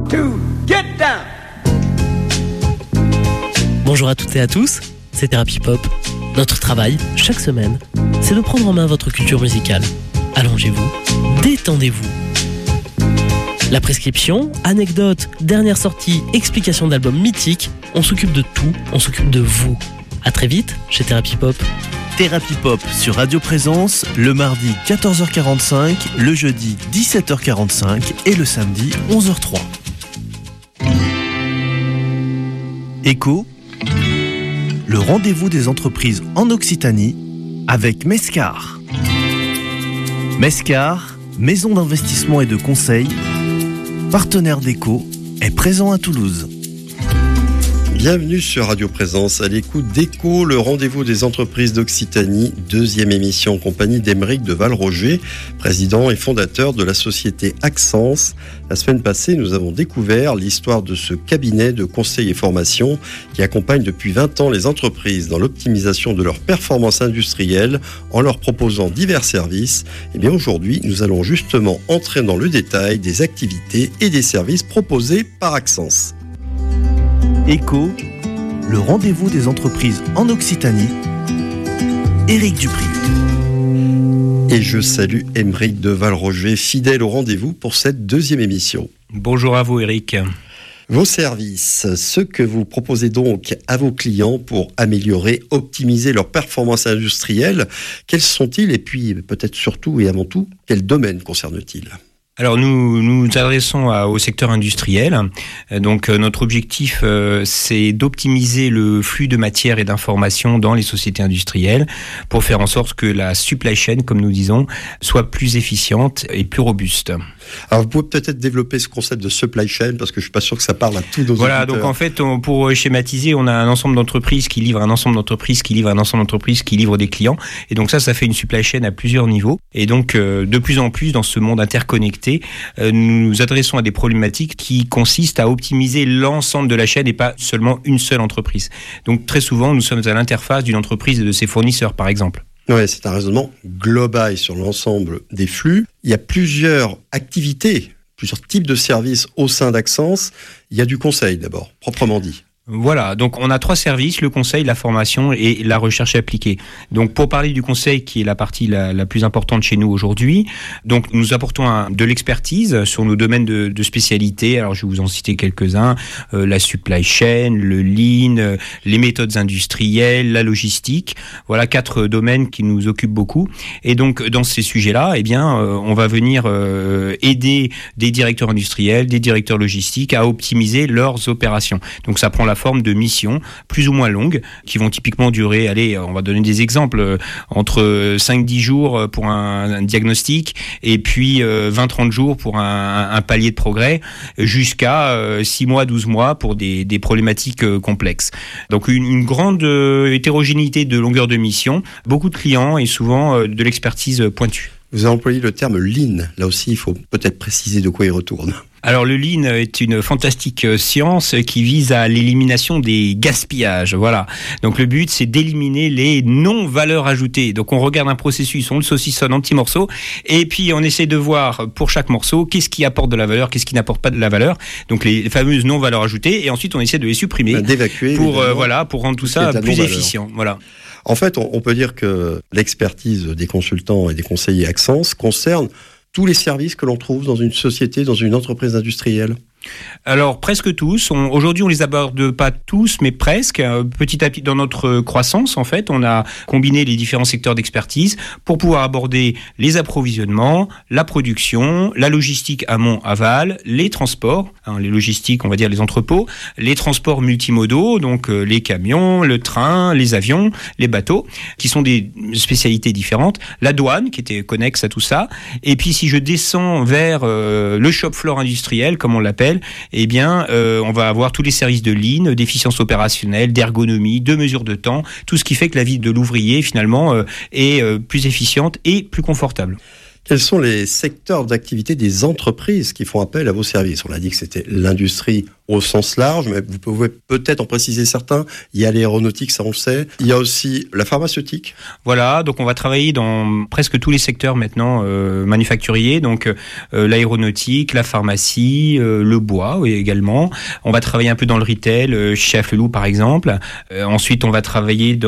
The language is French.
2, get down. Bonjour à toutes et à tous, c'est Thérapie Pop. Notre travail, chaque semaine, c'est de prendre en main votre culture musicale. Allongez-vous, détendez-vous. La prescription, anecdotes, dernière sortie, explication d'albums mythiques, on s'occupe de tout, on s'occupe de vous. À très vite chez Thérapie Pop. Thérapie Pop sur Radio Présence, le mardi 14h45, le jeudi 17h45 et le samedi 11h03. Écho, le rendez-vous des entreprises en Occitanie avec Mescar. Mescar, maison d'investissement et de conseil, partenaire d'Écho, est présent à Toulouse. Bienvenue sur Radio Présence, à l'écoute d'Écho, le rendez-vous des entreprises d'Occitanie, deuxième émission en compagnie d'Aymeric de Valroger, président et fondateur de la société Accence. La semaine passée, nous avons découvert l'histoire de ce cabinet de conseil et formation qui accompagne depuis 20 ans les entreprises dans l'optimisation de leur performance industrielle en leur proposant divers services. Et bien aujourd'hui, nous allons justement entrer dans le détail des activités et des services proposés par Accence. Écho, le rendez-vous des entreprises en Occitanie. Éric Dupri. Et je salue Aymeric de Valroger, fidèle au rendez-vous pour cette deuxième émission. Bonjour à vous Éric. Vos services, ce que vous proposez donc à vos clients pour améliorer, optimiser leur performance industrielle, quels sont-ils et puis peut-être surtout et avant tout, quels domaines concernent-ils ? Alors nous nous adressons au secteur industriel. Donc notre objectif c'est d'optimiser le flux de matières et d'informations dans les sociétés industrielles pour faire en sorte que la supply chain, comme nous disons, soit plus efficiente et plus robuste. Alors vous pouvez peut-être développer ce concept de supply chain parce que je suis pas sûr que ça parle à tous nos Voilà, auditeurs. donc en fait pour schématiser, on a un ensemble d'entreprises qui livrent un ensemble d'entreprises qui livrent un ensemble d'entreprises qui livrent des clients et donc ça fait une supply chain à plusieurs niveaux et donc de plus en plus dans ce monde interconnecté, nous nous adressons à des problématiques qui consistent à optimiser l'ensemble de la chaîne et pas seulement une seule entreprise. Donc très souvent, nous sommes à l'interface d'une entreprise et de ses fournisseurs, par exemple. Oui, c'est un raisonnement global sur l'ensemble des flux. Il y a plusieurs activités, plusieurs types de services au sein d'Accence. Il y a du conseil d'abord, proprement dit. Voilà, donc on a 3 services, le conseil, la formation et la recherche appliquée. Donc pour parler du conseil, qui est la partie la plus importante chez nous aujourd'hui, donc nous apportons de l'expertise sur nos domaines de spécialité. Alors je vais vous en citer quelques-uns, la supply chain, le lean, les méthodes industrielles, la logistique. Voilà 4 domaines qui nous occupent beaucoup. Et donc dans ces sujets-là, eh bien on va venir aider des directeurs industriels, des directeurs logistiques à optimiser leurs opérations. Donc ça prend la forme de missions plus ou moins longues qui vont typiquement durer, on va donner des exemples, entre 5-10 jours pour un diagnostic et puis 20-30 jours pour un palier de progrès jusqu'à 6 mois, 12 mois pour des problématiques complexes. Donc une grande hétérogénéité de longueur de mission, beaucoup de clients et souvent de l'expertise pointue. Vous avez employé le terme lean. Là aussi, il faut peut-être préciser de quoi il retourne. Alors le lean est une fantastique science qui vise à l'élimination des gaspillages. Voilà. Donc le but c'est d'éliminer les non-valeurs ajoutées. Donc on regarde un processus, on le saucissonne en petits morceaux et puis on essaie de voir pour chaque morceau qu'est-ce qui apporte de la valeur, qu'est-ce qui n'apporte pas de la valeur. Donc les fameuses non-valeurs ajoutées et ensuite on essaie de les supprimer d'évacuer pour rendre tout ça plus efficient. Voilà. En fait, on peut dire que l'expertise des consultants et des conseillers Accence concerne tous les services que l'on trouve dans une société, dans une entreprise industrielle. Alors presque tous. Aujourd'hui, on les aborde pas tous, mais presque. Petit à petit, dans notre croissance, en fait, on a combiné les différents secteurs d'expertise pour pouvoir aborder les approvisionnements, la production, la logistique amont-aval, les transports, les logistiques, on va dire les entrepôts, les transports multimodaux, donc les camions, le train, les avions, les bateaux, qui sont des spécialités différentes. La douane, qui était connexe à tout ça. Et puis, si je descends vers le shop floor industriel, comme on l'appelle, eh bien, on va avoir tous les services de lean, d'efficience opérationnelle, d'ergonomie, de mesure de temps, tout ce qui fait que la vie de l'ouvrier, finalement, est plus efficiente et plus confortable. Quels sont les secteurs d'activité des entreprises qui font appel à vos services? On a dit que c'était l'industrie au sens large, mais vous pouvez peut-être en préciser certains. Il y a l'aéronautique, ça on le sait. Il y a aussi la pharmaceutique. Voilà, donc on va travailler dans presque tous les secteurs maintenant manufacturiers, donc l'aéronautique, la pharmacie, le bois également. On va travailler un peu dans le retail, chez Afflelou par exemple. Ensuite, on va travailler